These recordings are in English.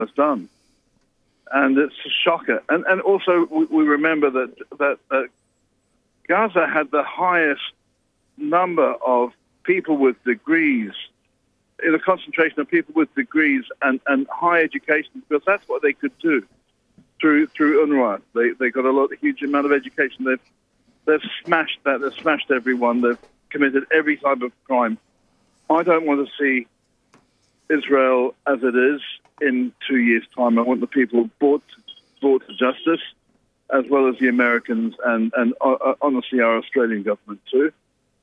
has done. And it's a shocker. And also we remember that Gaza had the highest number of people with degrees, in a concentration of people with degrees and high education, because that's what they could do through UNRWA. They got a huge amount of education. They've smashed that. They've smashed everyone. They've committed every type of crime. I don't want to see Israel as it is in 2 years' time. I want the people brought to justice, as well as the Americans and honestly our Australian government too.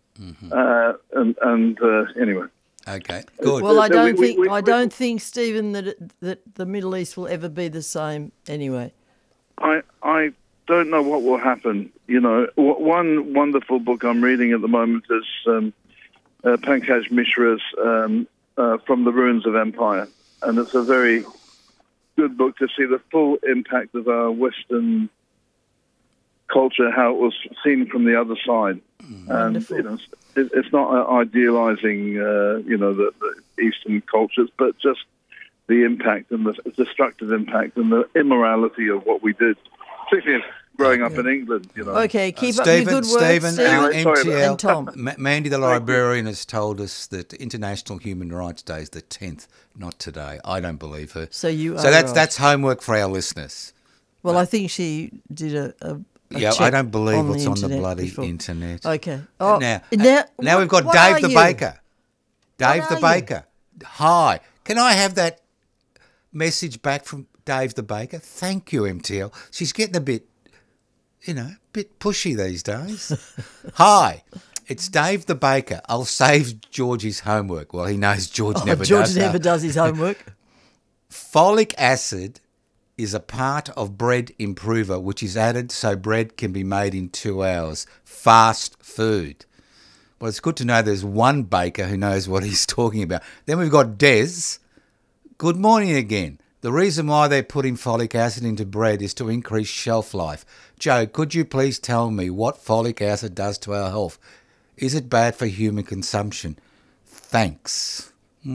Mm-hmm. Anyway. Okay, good. Well, I don't think, Stephen, that the Middle East will ever be the same anyway. I don't know what will happen. You know, one wonderful book I'm reading at the moment is Pankaj Mishra's From the Ruins of Empire, and it's a very good book to see the full impact of our Western culture, how it was seen from the other side. Wonderful. And it's not idealizing, the Eastern cultures, but just the impact and the destructive impact and the immorality of what we did, particularly growing up in England. You know. Okay, keep up your good work, Stephen. Our Sorry, MTL, and Tom. Mandy the librarian has told us that International Human Rights Day is the 10th, not today. I don't believe her. So that's homework for our listeners. Well, I think she did a check I don't believe what's on the internet bloody before. internet. Okay. Now we've got what Dave are the you? Baker. Dave What the are Baker. Hi. Can I have that message back from Dave the Baker? Thank you, MTL. She's getting a bit pushy these days. Hi. It's Dave the Baker. I'll save Georgie's homework. Well, he knows George never does. George never does his homework. Folic acid is a part of bread improver, which is added so bread can be made in 2 hours. Fast food. Well, it's good to know there's one baker who knows what he's talking about. Then we've got Des. Good morning again. The reason why they're putting folic acid into bread is to increase shelf life. Joe, could you please tell me what folic acid does to our health? Is it bad for human consumption? Thanks.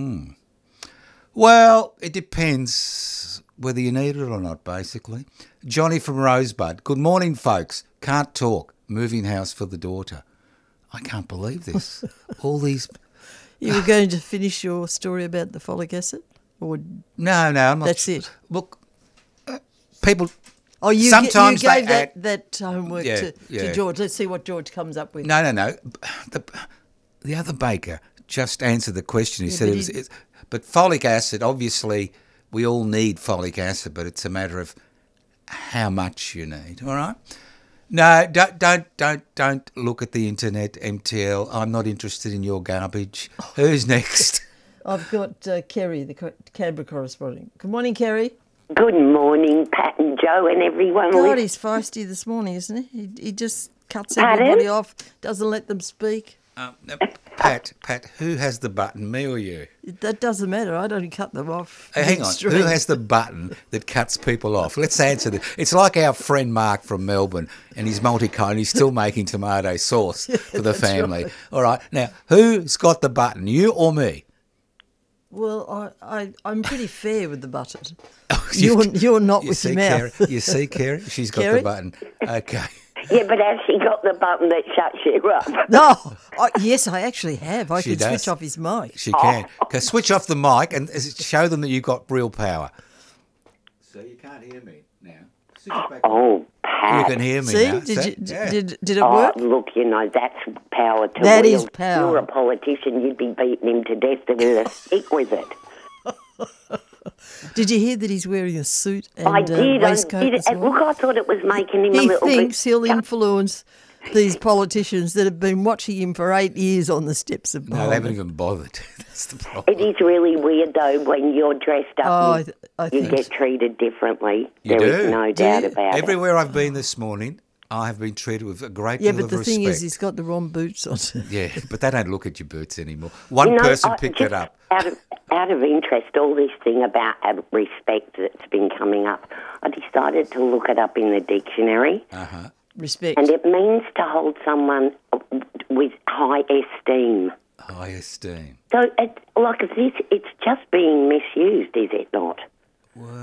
Well, it depends whether you need it or not, basically. Johnny from Rosebud. Good morning, folks. Can't talk. Moving house for the daughter. I can't believe this. All these... You were going to finish your story about the folic acid? Or No, I'm not. That's it. Look, people... Oh, you sometimes gave they that homework to George. Let's see what George comes up with. No. The other baker just answered the question. He said it was... But folic acid, obviously, we all need folic acid, but it's a matter of how much you need, all right? No, don't look at the internet, MTL. I'm not interested in your garbage. Who's next? I've got Kerry, the Canberra correspondent. Good morning, Kerry. Good morning, Pat and Joe and everyone. God, he's feisty this morning, isn't he? He just cuts everybody off, doesn't let them speak. Pat, who has the button, me or you? That doesn't matter. I don't cut them off. Hey, hang on. Who has the button that cuts people off? Let's answer this. It's like our friend Mark from Melbourne and his multicone. He's still making tomato sauce for the family. Right. All right. Now, who's got the button, you or me? Well, I'm pretty fair with the button. You're not with your mouth. Kerry, you see, Kerry? She's got the button. Okay. Yeah, but has she got the button that shuts you up? No. Yes, I actually have. I can switch off his mic. She can. Okay, switch off the mic and show them that you've got real power. So you can't hear me now. Switch it back on. Pat. You can hear me See? now. Did it work? Look, that's power to That wield. is power. You're a politician. You'd be beating him to death with a stick with it. Did you hear that he's wearing a suit and I did. waistcoat as well? Look, I thought it was making him a He little bit... thinks he'll influence these politicians that have been watching him for 8 years on the steps of Parliament. No, they haven't even bothered. That's the problem. It is really weird, though, when you're dressed up, I you think get treated differently. You There do. is no doubt about it. Everywhere I've been this morning, I have been treated with a great deal of but the respect. thing is, he's got the wrong boots on. Yeah, but they don't look at your boots anymore. One person picked it up. Out of interest, all this thing about respect that's been coming up, I decided to look it up in the dictionary. Uh-huh. Respect. And it means to hold someone with high esteem. High esteem. So, it's just being misused, is it not? Word.